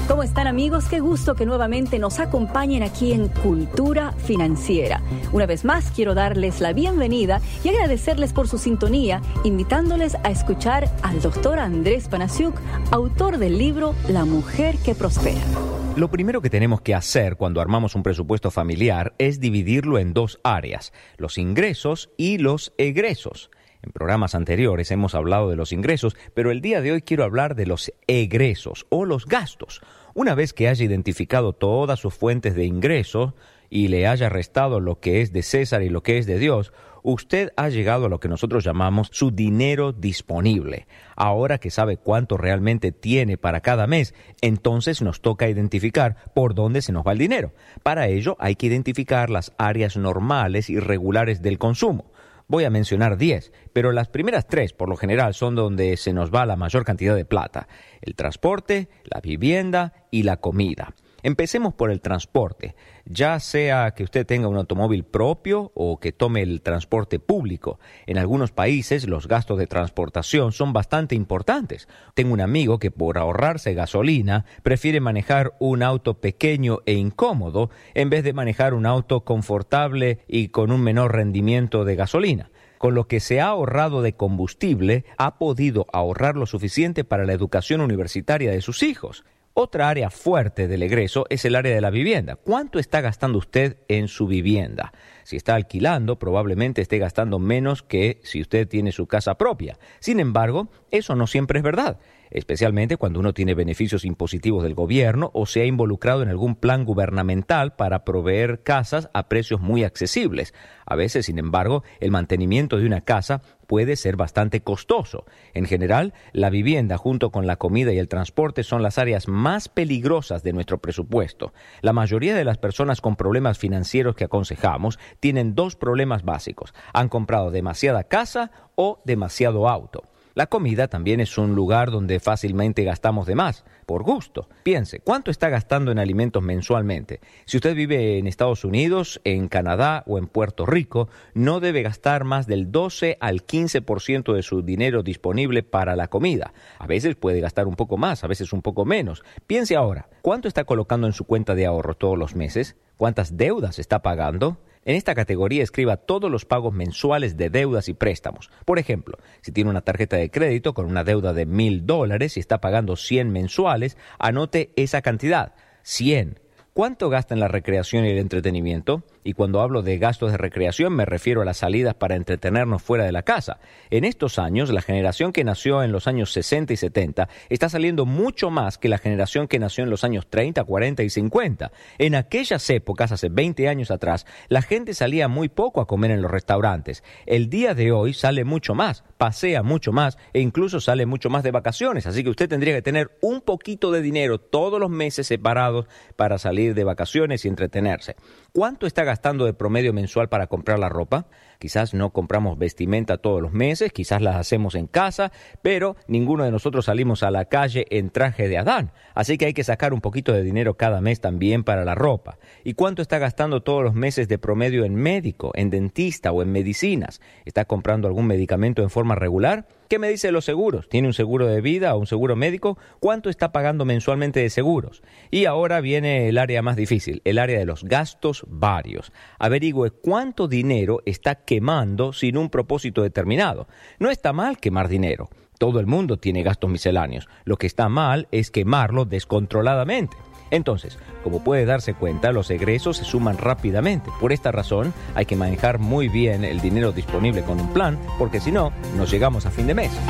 ¿Cómo están, amigos? Qué gusto que nuevamente nos acompañen aquí en Cultura Financiera. Una vez más quiero darles la bienvenida y agradecerles por su sintonía, invitándoles a escuchar al doctor Andrés Panasiuk, autor del libro La Mujer que Prospera. Lo primero que tenemos que hacer cuando armamos un presupuesto familiar es dividirlo en dos áreas, los ingresos y los egresos. En programas anteriores hemos hablado de los ingresos, pero el día de hoy quiero hablar de los egresos o los gastos. Una vez que haya identificado todas sus fuentes de ingresos y le haya restado lo que es de César y lo que es de Dios, usted ha llegado a lo que nosotros llamamos su dinero disponible. Ahora que sabe cuánto realmente tiene para cada mes, entonces nos toca identificar por dónde se nos va el dinero. Para ello hay que identificar las áreas normales y regulares del consumo. Voy a mencionar 10, pero las primeras 3 por lo general son donde se nos va la mayor cantidad de plata: el transporte, la vivienda y la comida. Empecemos por el transporte, ya sea que usted tenga un automóvil propio o que tome el transporte público. En algunos países los gastos de transportación son bastante importantes. Tengo un amigo que por ahorrarse gasolina prefiere manejar un auto pequeño e incómodo en vez de manejar un auto confortable y con un menor rendimiento de gasolina. Con lo que se ha ahorrado de combustible, ha podido ahorrar lo suficiente para la educación universitaria de sus hijos. Otra área fuerte del egreso es el área de la vivienda. ¿Cuánto está gastando usted en su vivienda? Si está alquilando, probablemente esté gastando menos que si usted tiene su casa propia. Sin embargo, eso no siempre es verdad, especialmente cuando uno tiene beneficios impositivos del gobierno o se ha involucrado en algún plan gubernamental para proveer casas a precios muy accesibles. A veces, sin embargo, el mantenimiento de una casa puede ser bastante costoso. En general, la vivienda junto con la comida y el transporte son las áreas más peligrosas de nuestro presupuesto. La mayoría de las personas con problemas financieros que aconsejamos tienen 2 problemas básicos: han comprado demasiada casa o demasiado auto. La comida también es un lugar donde fácilmente gastamos de más, por gusto. Piense, ¿cuánto está gastando en alimentos mensualmente? Si usted vive en Estados Unidos, en Canadá o en Puerto Rico, no debe gastar más del 12 al 15% de su dinero disponible para la comida. A veces puede gastar un poco más, a veces un poco menos. Piense ahora, ¿cuánto está colocando en su cuenta de ahorro todos los meses? ¿Cuántas deudas está pagando? En esta categoría escriba todos los pagos mensuales de deudas y préstamos. Por ejemplo, si tiene una tarjeta de crédito con una deuda de $1,000 y está pagando 100 mensuales, anote esa cantidad, 100. ¿Cuánto gasta en la recreación y el entretenimiento? Y cuando hablo de gastos de recreación me refiero a las salidas para entretenernos fuera de la casa. En estos años, la generación que nació en los años 60 y 70 está saliendo mucho más que la generación que nació en los años 30, 40 y 50. En aquellas épocas, hace 20 años atrás, la gente salía muy poco a comer en los restaurantes. El día de hoy sale mucho más, pasea mucho más e incluso sale mucho más de vacaciones. Así que usted tendría que tener un poquito de dinero todos los meses separados para salir de vacaciones y entretenerse. ¿Cuánto está gastando de promedio mensual para comprar la ropa? Quizás no compramos vestimenta todos los meses, quizás las hacemos en casa, pero ninguno de nosotros salimos a la calle en traje de Adán. Así que hay que sacar un poquito de dinero cada mes también para la ropa. ¿Y cuánto está gastando todos los meses de promedio en médico, en dentista o en medicinas? ¿Está comprando algún medicamento en forma regular? ¿Qué me dice de los seguros? ¿Tiene un seguro de vida o un seguro médico? ¿Cuánto está pagando mensualmente de seguros? Y ahora viene el área más difícil, el área de los gastos varios. Averigüe cuánto dinero está quemando sin un propósito determinado. No está mal quemar dinero. Todo el mundo tiene gastos misceláneos. Lo que está mal es quemarlo descontroladamente. Entonces, como puede darse cuenta, los egresos se suman rápidamente. Por esta razón, hay que manejar muy bien el dinero disponible con un plan, porque si no, nos llegamos a fin de mes.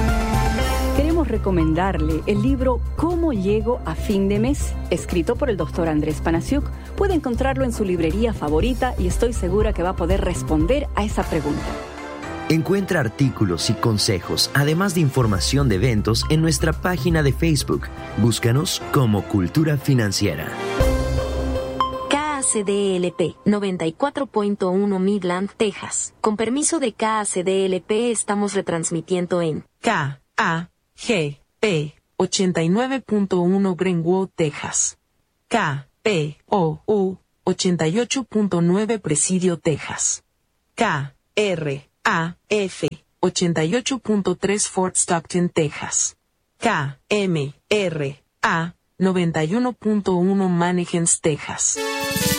Queremos recomendarle el libro ¿Cómo llego a fin de mes?, escrito por el doctor Andrés Panasiuk. Puede encontrarlo en su librería favorita y estoy segura que va a poder responder a esa pregunta. Encuentra artículos y consejos, además de información de eventos en nuestra página de Facebook. Búscanos como Cultura Financiera. KACDLP 94.1 Midland, Texas. Con permiso de KACDLP estamos retransmitiendo en KAGP 89.1 Greenwood, Texas. KPOU 88.9 Presidio, Texas. KRAF 88.3 Fort Stockton, Texas. KMRA 91.1 Mannequins, Texas.